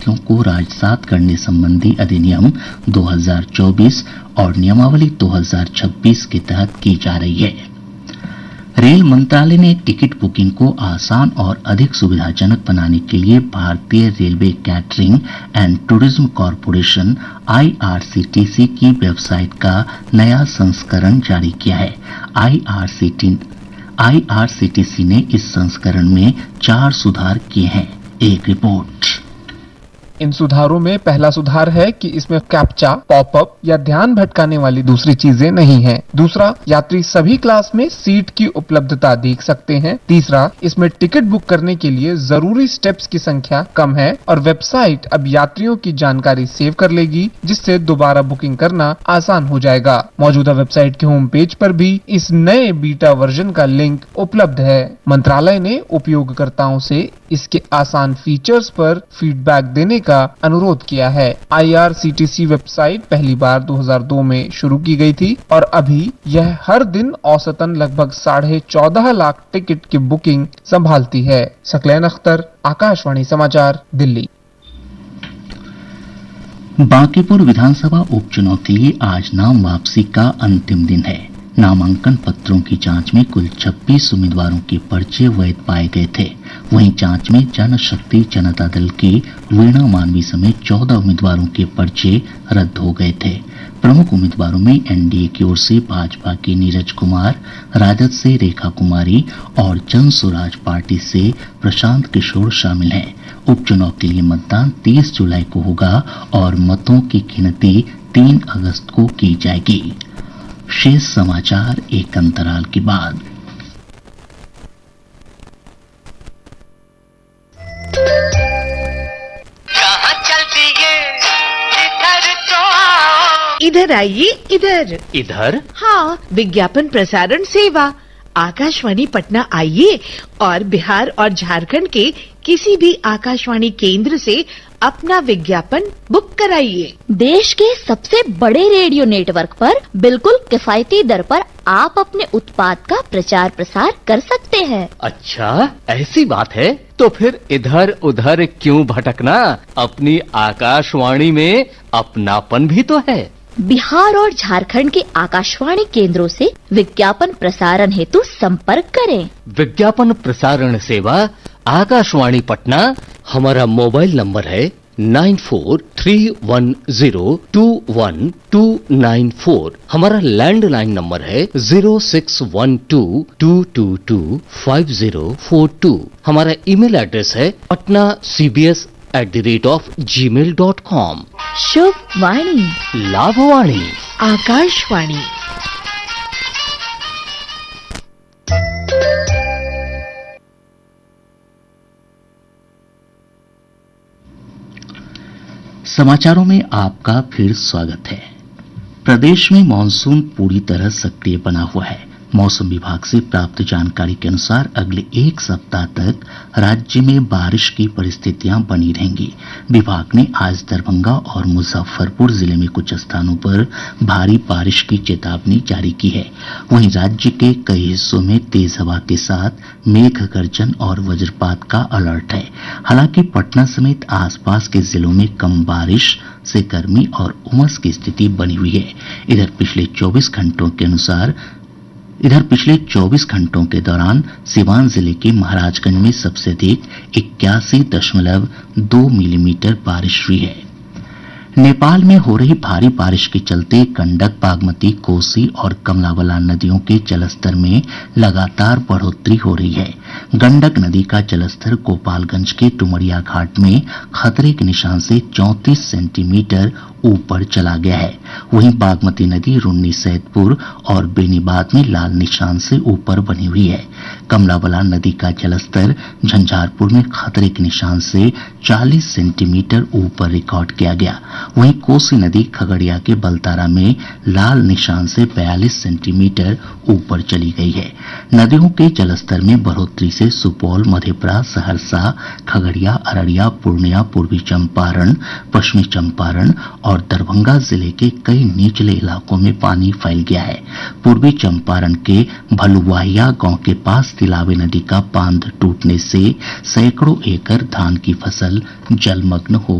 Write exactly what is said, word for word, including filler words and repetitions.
अभ्यर्थियों को राजसात करने संबंधी अधिनियम दो हज़ार चौबीस और नियमावली दो हज़ार छब्बीस के तहत की जा रही है। रेल मंत्रालय ने टिकट बुकिंग को आसान और अधिक सुविधाजनक बनाने के लिए भारतीय railway catering and tourism corporation I R C T C की वेबसाइट का नया संस्करण जारी किया है। I R C T C ने इस संस्करण में चार सुधार किए हैं। एक रिपोर्ट। इन सुधारों में पहला सुधार है कि इसमें कैप्चा, पॉपअप या ध्यान भटकाने वाली दूसरी चीजें नहीं हैं। दूसरा, यात्री सभी क्लास में सीट की उपलब्धता देख सकते हैं। तीसरा, इसमें टिकट बुक करने के लिए जरूरी स्टेप्स की संख्या कम है और वेबसाइट अब यात्रियों की जानकारी सेव कर लेगी, जिससे दोबारा बुकिंग करना आसान हो जाएगा। मौजूदा वेबसाइट के होम पेज पर भी इस नए बीटा वर्जन का लिंक उपलब्ध है। मंत्रालय ने उपयोगकर्ताओं से इसके आसान फीचर्स पर फीडबैक देने का अनुरोध किया है। I R C T C website पहली बार दो हज़ार दो में शुरू की गई थी और अभी यह हर दिन औसतन लगभग साढ़े चौदह लाख टिकट की बुकिंग संभालती है। सकलैन अख्तर, आकाशवाणी समाचार, दिल्ली। बांकीपुर विधानसभा उपचुनाव के लिए आज नाम वापसी का अंतिम दिन है। नामांकन पत्रों की जांच में कुल छब्बीस उम्मीदवारों के पर्चे वैध पाए गए थे। वहीं जांच में जनशक्ति जनता दल की वीणा मानवी समेत चौदह उम्मीदवारों के पर्चे रद्द हो गए थे। प्रमुख उम्मीदवारों में एन डी ए की ओर से भाजपा के नीरज कुमार, राजद से रेखा कुमारी और जन स्वराज पार्टी से प्रशांत किशोर शामिल हैं। उपचुनाव के लिए मतदान तीस जुलाई को होगा और मतों की गिनती तीन अगस्त को की जाएगी। शेष समाचार एक अंतराल के बाद। कहाँ चलती है इधर तो आओ। इधर आइए, इधर इधर। हाँ, विज्ञापन प्रसारण सेवा आकाशवाणी पटना आइए और बिहार और झारखंड के किसी भी आकाशवाणी केंद्र से अपना विज्ञापन बुक कराइए। देश के सबसे बड़े रेडियो नेटवर्क पर बिल्कुल किफायती दर पर आप अपने उत्पाद का प्रचार प्रसार कर सकते हैं। अच्छा, ऐसी बात है तो फिर इधर उधर क्यों भटकना, अपनी आकाशवाणी में अपनापन भी तो है। बिहार और झारखंड के आकाशवाणी केंद्रों से विज्ञापन प्रसारण हेतु संपर्क करें। विज्ञापन प्रसारण सेवा आकाशवाणी पटना। हमारा मोबाइल नंबर है nine four three one zero to one two nine four. हमारा लैंडलाइन नंबर है zero six one two to to to five zero four to. हमारा ईमेल एड्रेस है Patna C B S at the rate of ji mail dot com. शुभ वाणी, लाभवाणी, आकाशवाणी। समाचारों में आपका फिर स्वागत है। प्रदेश में मानसून पूरी तरह सक्रिय बना हुआ है। मौसम विभाग से प्राप्त जानकारी के अनुसार अगले एक सप्ताह तक राज्य में बारिश की परिस्थितियां बनी रहेंगी। विभाग ने आज दरभंगा और मुजफ्फरपुर जिले में कुछ स्थानों पर भारी बारिश की चेतावनी जारी की है। वहीं राज्य के कई हिस्सों में तेज हवा के साथ मेघ गर्जन और वज्रपात का अलर्ट है। हालांकि पटना समेत आसपास के जिलों में कम बारिश से गर्मी और उमस की स्थिति बनी हुई है। इधर पिछले चौबीस घंटों के अनुसार इधर पिछले चौबीस घंटों के दौरान सिवान जिले के महाराजगंज में सबसे अधिक इक्यासी दशमलव दो मिलीमीटर बारिश हुई है। नेपाल में हो रही भारी बारिश के चलते गंडक, बागमती, कोसी और कमला बलान नदियों के जलस्तर में लगातार बढ़ोतरी हो रही है। गंडक नदी का जलस्तर गोपालगंज के डुमरिया घाट में खतरे के निशान से चौंतीस सेंटीमीटर ऊपर चला गया है। वहीं बागमती नदी रुन्नी सैदपुर और बेनीबाद में लाल निशान से ऊपर बनी हुई है। कमला बलान नदी का जलस्तर झंझारपुर में खतरे के निशान से चालीस सेंटीमीटर ऊपर रिकॉर्ड किया गया। वहीं कोसी नदी खगड़िया के बलतारा में लाल निशान से बयालीस सेंटीमीटर ऊपर चली गई है। नदियों के जलस्तर में बढ़ोतरी से सुपौल, मधेपुरा, सहरसा, खगड़िया, अररिया, पूर्णिया, पूर्वी चंपारण, पश्चिमी चंपारण और दरभंगा जिले के कई निचले इलाकों में पानी फैल गया है। पूर्वी चंपारण के भलुवाहिया गांव के पास तिलावे नदी का बांध टूटने से सैकड़ों एकड़ धान की फसल जलमग्न हो